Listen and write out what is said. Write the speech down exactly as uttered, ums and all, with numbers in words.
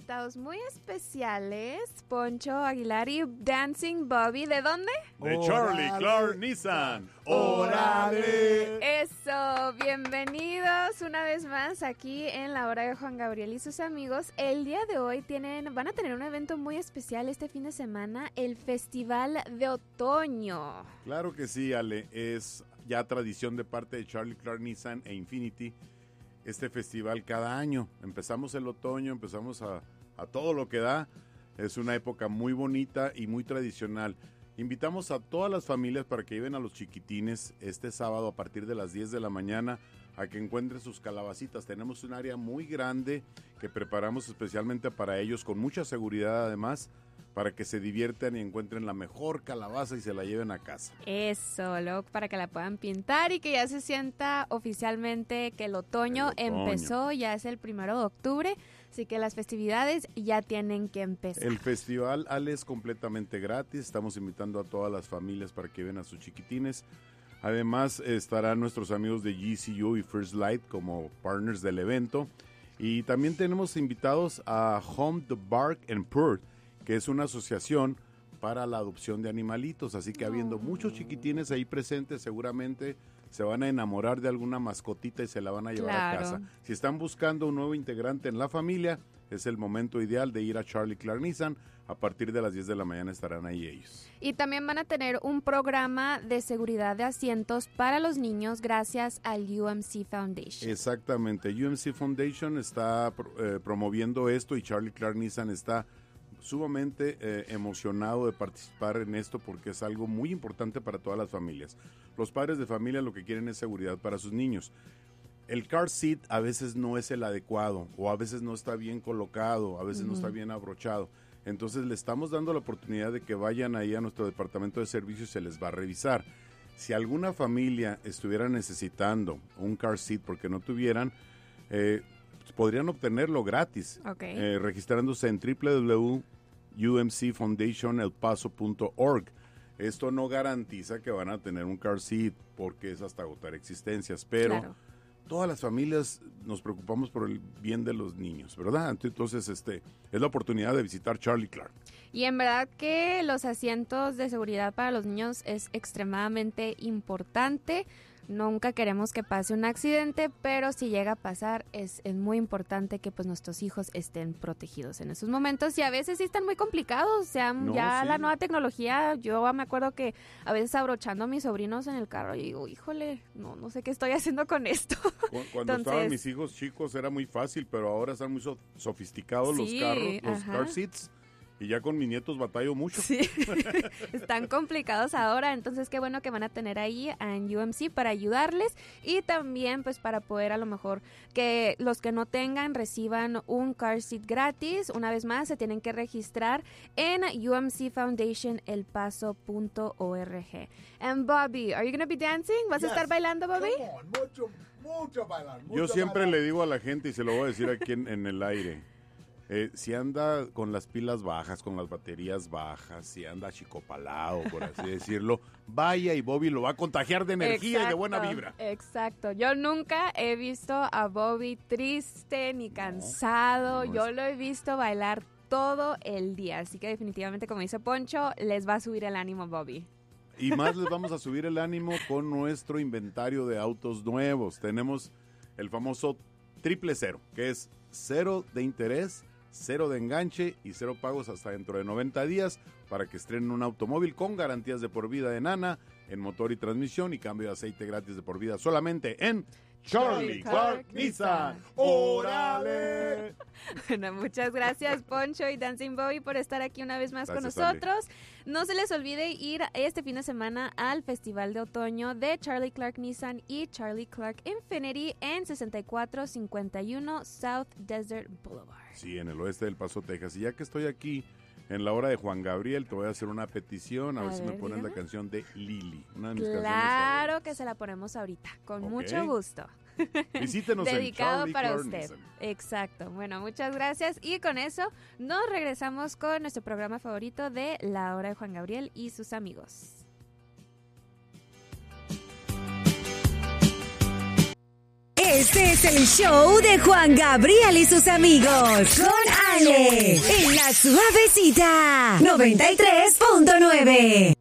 invitados muy especiales, Poncho Aguilar y Dancing Bobby. ¿De dónde? De Charlie Clark Nissan. ¡Órale! Eso, bienvenidos una vez más aquí en la hora de Juan Gabriel y sus amigos. El día de hoy tienen, van a tener un evento muy especial este fin de semana, el Festival de Otoño. Claro que sí, Ale, es ya tradición de parte de Charlie Clark Nissan e Infiniti este festival cada año. Empezamos el otoño, empezamos a, a todo lo que da. Es una época muy bonita y muy tradicional. Invitamos a todas las familias para que lleven a los chiquitines este sábado a partir de las diez de la mañana a que encuentren sus calabacitas. Tenemos un área muy grande que preparamos especialmente para ellos, con mucha seguridad además, para que se diviertan y encuentren la mejor calabaza y se la lleven a casa. Eso, luego para que la puedan pintar y que ya se sienta oficialmente que el otoño, el otoño empezó, ya es el primero de octubre, así que las festividades ya tienen que empezar. El festival, Ale, es completamente gratis, estamos invitando a todas las familias para que vean a sus chiquitines. Además estarán nuestros amigos de G C U y First Light como partners del evento, y también tenemos invitados a Home the Bark and Purr, que es una asociación para la adopción de animalitos, así que habiendo Oh. muchos chiquitines ahí presentes, seguramente se van a enamorar de alguna mascotita y se la van a llevar Claro. a casa. Si están buscando un nuevo integrante en la familia, es el momento ideal de ir a Charlie Clark Nissan. A partir de las diez de la mañana estarán ahí ellos. Y también van a tener un programa de seguridad de asientos para los niños gracias al U M C Foundation. Exactamente, U M C Foundation está eh, promoviendo esto y Charlie Clark Nissan está sumamente eh, emocionado de participar en esto porque es algo muy importante para todas las familias. Los padres de familia lo que quieren es seguridad para sus niños. El car seat a veces no es el adecuado, o a veces no está bien colocado, a veces uh-huh. no está bien abrochado. Entonces le estamos dando la oportunidad de que vayan ahí a nuestro departamento de servicios y se les va a revisar. Si alguna familia estuviera necesitando un car seat porque no tuvieran, eh, podrían obtenerlo gratis, okay. eh, registrándose en w w w punto u m c foundation el paso punto org. Esto no garantiza que van a tener un car seat porque es hasta agotar existencias, pero claro. todas las familias nos preocupamos por el bien de los niños, ¿verdad? Entonces, este, es la oportunidad de visitar Charlie Clark. Y en verdad que los asientos de seguridad para los niños es extremadamente importante. Nunca queremos que pase un accidente, pero si llega a pasar es, es muy importante que pues nuestros hijos estén protegidos en esos momentos, y a veces sí están muy complicados, o sea, no, ya sí. La nueva tecnología, yo me acuerdo que a veces abrochando a mis sobrinos en el carro y digo, híjole, no, no sé qué estoy haciendo con esto. Cuando, cuando Entonces, estaban mis hijos chicos era muy fácil, pero ahora están muy so- sofisticados sí, los carros, los ajá. car seats. Y ya con mis nietos batallo mucho. Sí, están complicados ahora, entonces qué bueno que van a tener ahí en U M C para ayudarles, y también pues para poder a lo mejor que los que no tengan reciban un car seat gratis. Una vez más se tienen que registrar en U M C Foundation el paso punto org. And Bobby, are you going to be dancing? ¿Vas yes. a estar bailando, Bobby? Come on, mucho, mucho bailar. Mucho Yo siempre bailar. le digo a la gente, y se lo voy a decir aquí en, en el aire, Eh, si anda con las pilas bajas, con las baterías bajas, si anda achicopalado, por así decirlo, vaya y Bobby lo va a contagiar de energía exacto, y de buena vibra. Exacto. Yo nunca he visto a Bobby triste ni cansado. No, no Yo es... lo he visto bailar todo el día. Así que definitivamente, como dice Poncho, les va a subir el ánimo, Bobby. Y más les vamos a subir el ánimo con nuestro inventario de autos nuevos. Tenemos el famoso triple cero, que es cero de interés, cero de enganche y cero pagos hasta dentro de noventa días para que estrenen un automóvil con garantías de por vida de Nana en motor y transmisión, y cambio de aceite gratis de por vida solamente en Charlie Clark Nissan. ¡Órale! Bueno, muchas gracias Poncho y Dancing Bobby por estar aquí una vez más gracias, con nosotros. Ale. No se les olvide ir este fin de semana al Festival de Otoño de Charlie Clark Nissan y Charlie Clark Infiniti en sesenta y cuatro cincuenta y uno South Desert Boulevard. Sí, en el oeste del Paso, Texas. Y ya que estoy aquí en la hora de Juan Gabriel, te voy a hacer una petición, a, a ver si ver, me pones dígame. La canción de Lili, una de mis claro canciones que se la ponemos ahorita, con okay. mucho gusto. Visítenos dedicado en para Clark usted. Nissan. Exacto. Bueno, muchas gracias, y con eso nos regresamos con nuestro programa favorito de La Hora de Juan Gabriel y sus amigos. Este es el show de Juan Gabriel y sus amigos. Con Ale. En La Suavecita. noventa y tres punto nueve.